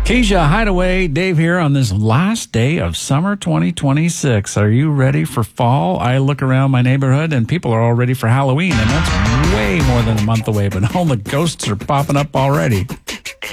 Keisha, Hideaway, Dave here on this last day of summer 2026. Are you ready for fall? I look around my neighborhood and people are all ready for Halloween, and that's way more than a month away, but all the ghosts are popping up already.